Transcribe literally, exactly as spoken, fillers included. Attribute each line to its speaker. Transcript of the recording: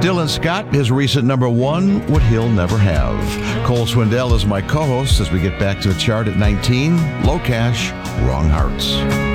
Speaker 1: Dylan Scott, his recent number one, What He'll Never Have. Cole Swindell is my co-host as we get back to the chart at nineteen. Low Cash, Wrong Hearts.